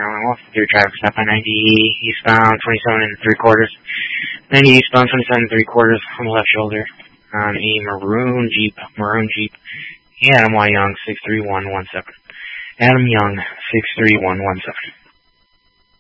Carolina Wolf. Your driver stop on 90 eastbound, 27 and 3/4. 90 eastbound, 27 and 3/4 on the left shoulder on a maroon Jeep. Adam Y. Young, 63117. Adam Young, 63117.